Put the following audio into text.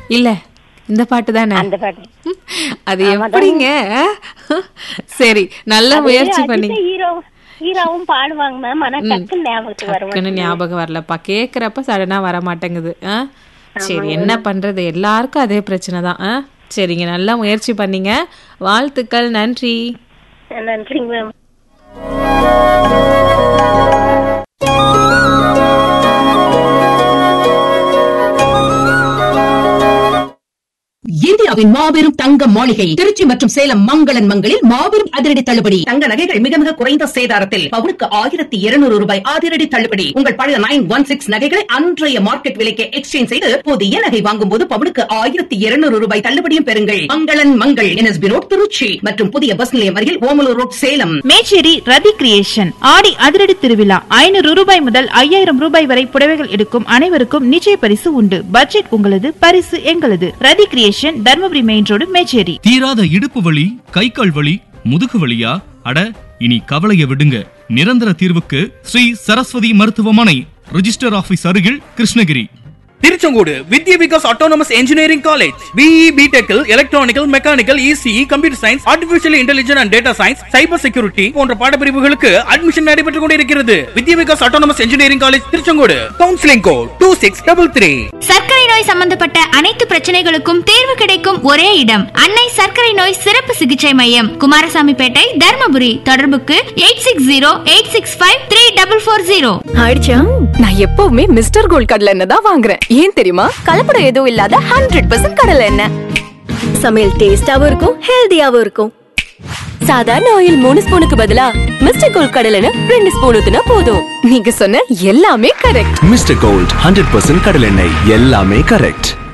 இல்ல இந்த பாட்டு தானே? அந்த பாட்டு. அது எப்படிங்க? சரி, நல்ல முயற்சி பண்ணீங்க. ஹீரோவும் பாடுவாங்க மேம். ஆனா டக்குன்னு ஞாபகம் வரலப்பா. கேக்குறப்ப சடனா வர மாட்டேங்குது. சரி, என்ன பண்றது, எல்லாருக்கும் அதே பிரச்சனை தான். சரிங்க, நல்லா முயற்சி பண்ணீங்க. வாழ்த்துக்கள். நன்றி. நன்றிங்க மேம். இந்தியாவின் மாபெரும் தங்க மாளிகை திருச்சி மற்றும் சேலம் மங்களன் மங்களில் மாபெரும் அதிரடி தள்ளுபடி. தங்க நகைகள் மிக மிக குறைந்த சேதாரத்தில் பவுனுக்கு 1200 ரூபாய் அதிரடி தள்ளுபடி. உங்கள் பழைய 916 நகைகளை அன்றைய மார்க்கெட் விலைக்கு எக்ஸ்சேஞ்ச் செய்து புதிய நகை வாங்கும் போது பவுனுக்கு 1200 ரூபாய் தள்ளுபடியும் பெறுங்கள். மங்களன் மங்கள் NSB ரோட் திருச்சி மற்றும் புதிய பஸ் நிலையம் அருகில் ஓமலூர் ரோட் சேலம். மேச்சேரி ரதி கிரியேஷன் ஆடி அதிரடி திருவிழா. 500 ரூபாய் முதல் 5000 ரூபாய் வரை புடவைகள் எடுக்கும் அனைவருக்கும் நிச்சய பரிசு உண்டு. பட்ஜெட் உங்களது, பரிசு எங்களது. ரதி creation, Dharmapuri main road, Mecheri. தீராத இடுப்பு வலி, கை கால் வலி, முதுகு வலியா? அட, இனி கவலைய விடுங்க. நிரந்தர தீர்வுக்கு ஸ்ரீ சரஸ்வதி மருத்துவமனை, ரிஜிஸ்டர் ஆபீஸ் அருகில், கிருஷ்ணகிரி. திருச்செங்கோடு வித்யா Vikas autonomous engineering college. BE BTech, electronical, mechanical, ECE, computer science, artificial intelligence and data science, cyber security போன்ற பாடப்பிரிவுகளுக்கு அட்மிஷன் நடைபெற்றுக் கொண்டிருக்கிறது. வித்யா Vikas autonomous engineering college, Tiruchengode. Counselling code 2633. சர்க்கரை நோய் சம்பந்தப்பட்ட அனைத்து பிரச்சனைகளுக்கும் தீர்வு கிடைக்கும் ஒரே இடம் அன்னை சர்க்கரை நோய் சிறப்பு சிகிச்சை மையம், குமாரசாமிப்பேட்டை, தர்மபுரி. தொடர்புக்கு 8608653440. ஆயிடுச்சா? நான் எப்பவுமே மிஸ்டர் கோல்ட் கடலை எண்ணெய் தான் வாங்குறேன். ஏன் தெரியுமா? கலப்படம் எதுவும் இல்லாத 100% கடலை எண்ணெய். சமையல் டேஸ்டாவும் இருக்கும், ஹெல்தியாவும் இருக்கும். சாதாரண ஆயில் 3 ஸ்பூனுக்கு பதிலா மிஸ்டர் கோல்ட் கடலை எண்ணெய் 2 ஸ்பூன் ஊத்துனா போதும். நீங்க சொன்ன எல்லாமே கரெக்ட். மிஸ்டர் கோல்ட் 100% கடலை எண்ணெய், எல்லாமே கரெக்ட்.